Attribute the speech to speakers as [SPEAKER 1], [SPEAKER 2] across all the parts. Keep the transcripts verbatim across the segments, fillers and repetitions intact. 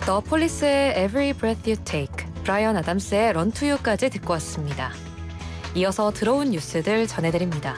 [SPEAKER 1] The Police의 Every Breath You Take, 브라이언 아담스의 Run to You까지 듣고 왔습니다. 이어서 들어온 뉴스들 전해드립니다.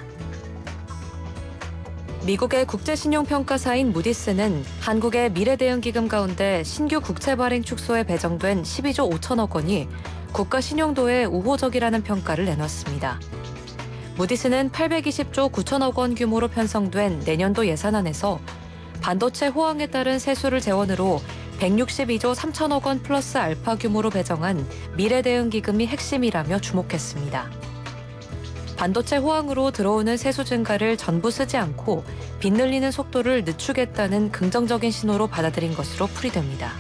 [SPEAKER 1] 미국의 국제신용평가사인 무디스는 한국의 미래대응기금 가운데 신규 국채 발행 축소에 배정된 십이조 오천억 원이 국가 신용도에 우호적이라는 평가를 내놨습니다. 무디스는 팔백이십조 구천억 원 규모로 편성된 내년도 예산안에서 반도체 호황에 따른 세수를 재원으로 백육십이조 삼천억 원 플러스 알파 규모로 배정한 미래대응기금이 핵심이라며 주목했습니다. 반도체 호황으로 들어오는 세수 증가를 전부 쓰지 않고 빚 늘리는 속도를 늦추겠다는 긍정적인 신호로 받아들인 것으로 풀이됩니다.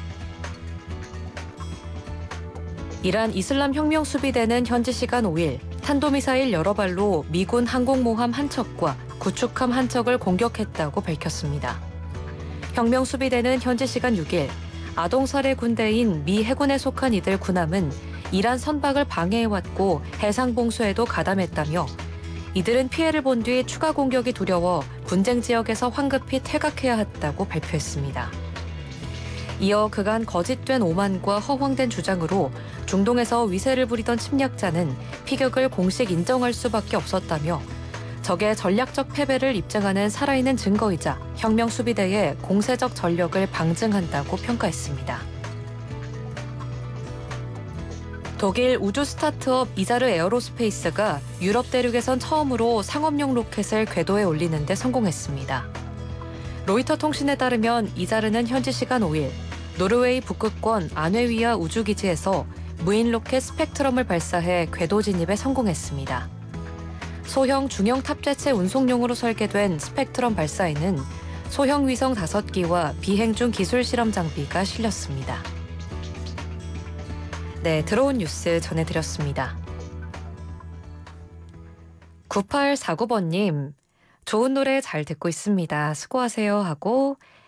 [SPEAKER 1] 이란 이슬람 혁명 수비대는 현지 시간 오일 탄도미사일 여러 발로 미군 항공모함 한 척과 구축함 한 척을 공격했다고 밝혔습니다. 혁명 수비대는 현지 시간 육일 아동살해 군대인 미 해군에 속한 이들 군함은 이란 선박을 방해해왔고 해상 봉쇄에도 가담했다며 이들은 피해를 본 뒤 추가 공격이 두려워 분쟁 지역에서 황급히 퇴각해야 했다고 발표했습니다. 이어 그간 거짓된 오만과 허황된 주장으로 중동에서 위세를 부리던 침략자는 피격을 공식 인정할 수밖에 없었다며 적의 전략적 패배를 입증하는 살아있는 증거이자 혁명 수비대의 공세적 전력을 방증한다고 평가했습니다. 독일 우주 스타트업 이자르 에어로스페이스가 유럽 대륙에선 처음으로 상업용 로켓을 궤도에 올리는 데 성공했습니다. 로이터 통신에 따르면 이자르는 현지 시간 오일 노르웨이 북극권 아뇌위아 우주기지에서 무인 로켓 스펙트럼을 발사해 궤도 진입에 성공했습니다. 소형 중형 탑재체 운송용으로 설계된 스펙트럼 발사에는 소형 위성 다섯 기와 비행 중 기술 실험 장비가 실렸습니다. 네, 들어온 뉴스 전해드렸습니다. 구팔사구 번님, 좋은 노래 잘 듣고 있습니다. 수고하세요 하고